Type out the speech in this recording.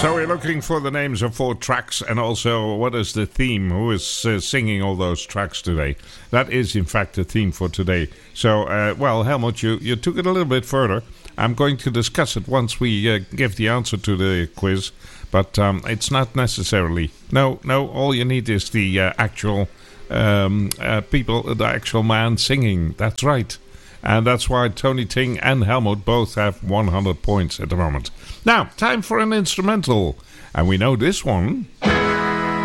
So we're looking for the names of 4 tracks and also what is the theme, who is singing all those tracks today. That is in fact the theme for today. So, well, Helmut, you took it a little bit further. I'm going to discuss it once we give the answer to the quiz, but it's not necessarily. No, all you need is the actual people, the actual man singing. That's right. And that's why Tony Ting and Helmut both have 100 points at the moment. Now, time for an instrumental. And we know this one.